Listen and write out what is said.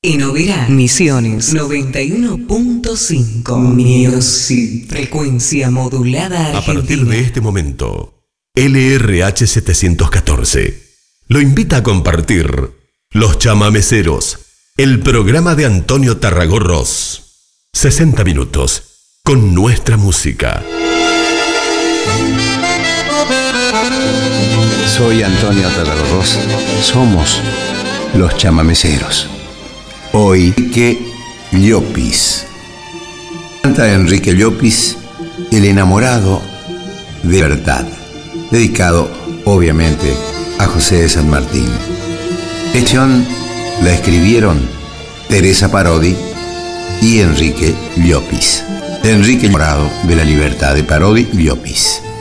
En Oberá, Misiones 91.5 Music, frecuencia modulada argentina. A partir de este momento, LRH 714 lo invita a compartir Los Chamameceros, el programa de Antonio Tarragorros. 60 minutos con nuestra música. Soy Antonio Tarragorros. Somos Los Chamameceros. Hoy, Enrique Llopis. Canta Enrique Llopis, El enamorado de verdad, dedicado obviamente a José de San Martín. La canción la escribieron Teresa Parodi y Enrique Llopis. Enrique enamorado de la libertad de Parodi Llopis.